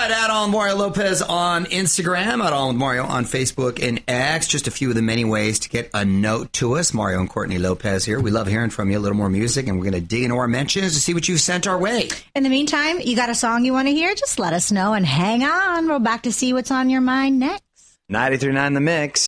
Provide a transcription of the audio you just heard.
right, at On Mario Lopez on Instagram, at On with Mario on Facebook and X. Just a few of the many ways to get a note to us. Mario and Courtney Lopez here. We love hearing from you. A little more music, and we're going to dig into our mentions to see what you've sent our way. In the meantime, you got a song you want to hear? Just let us know and hang on. We're back to see what's on your mind next. 93.9 The Mix.